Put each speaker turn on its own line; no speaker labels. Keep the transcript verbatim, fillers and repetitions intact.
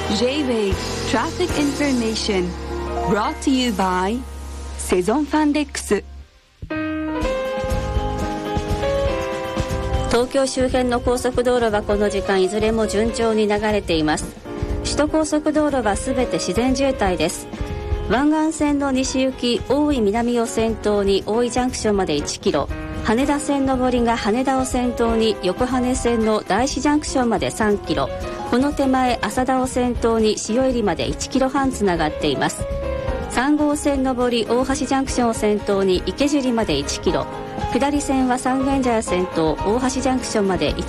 J-Wave Traffic Information brought to you by セゾンファンデックス。
東京周辺の高速道路はこの時間いずれも順調に流れています。首都高速道路はすべて自然渋滞です。湾岸線の西行き大井南を先頭に大井ジャンクションまでいちキロ、羽田線上りが羽田を先頭に横羽線の大師ジャンクションまでさんキロ、この手前浅田を先頭に塩入までいちキロはんつながっています。さん号線上り大橋ジャンクションを先頭に池尻までいちキロ、下り線は三軒茶屋先頭大橋ジャンクションまでいち